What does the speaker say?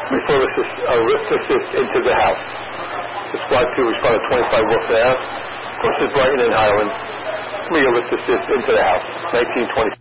before lift assist into the house. The squad 2 responded 25 Wilson Ave. This is Brighton and Highland. We lift assist into the house. 1920.